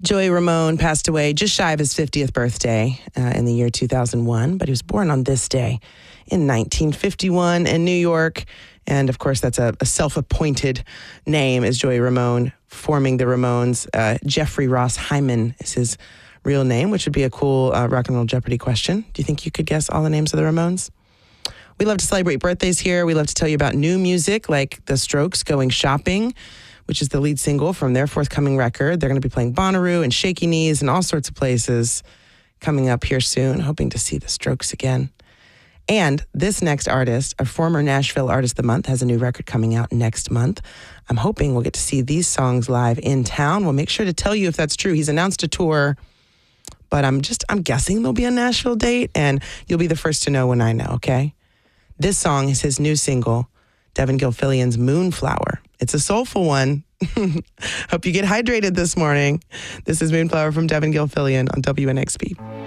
Joey Ramone passed away just shy of his 50th birthday in the year 2001, but he was born on this day in 1951 in New York. And of course, that's a self-appointed name, is Joey Ramone, forming the Ramones. Jeffrey Ross Hyman is his real name, which would be a cool Rock and Roll Jeopardy question. Do you think you could guess all the names of the Ramones? We love to celebrate birthdays here. We love to tell you about new music like The Strokes Going Shopping, which is the lead single from their forthcoming record. They're going to be playing Bonnaroo and Shaky Knees and all sorts of places coming up here soon. Hoping to see the Strokes again. And this next artist, a former Nashville Artist of the Month, has a new record coming out next month. I'm hoping we'll get to see these songs live in town. We'll make sure to tell you if that's true. He's announced a tour, but I'm guessing there'll be a Nashville date, and you'll be the first to know when I know, okay? This song is his new single, Devin Gilfillian's Moonflower. It's a soulful one. Hope you get hydrated this morning. This is Moonflower from Devin Gilfillian on WNXP.